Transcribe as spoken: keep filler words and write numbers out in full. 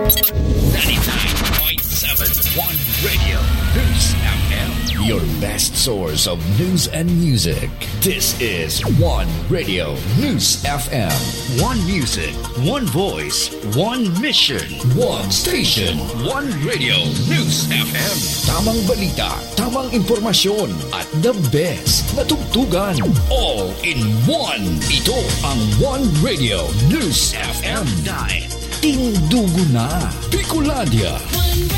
ninety-nine point seven One Radio News F M. Your best source of news and music. This is One Radio News F M. One music, one voice, one mission, one station, one Radio News F M. Tamang balita, tamang impormasyon, at the best na tugtugan. All in one. Ito ang One Radio News F M. Tindugo na. Bicolandia.